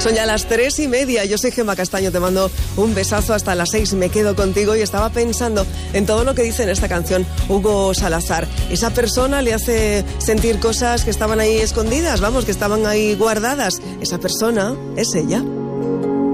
Son ya las 3:30. Yo soy Gemma Castaño, te mando un besazo hasta las 6. Me quedo contigo y estaba pensando en todo lo que dice en esta canción Hugo Salazar. Esa persona le hace sentir cosas que estaban ahí escondidas, vamos, que estaban ahí guardadas. Esa persona es ella.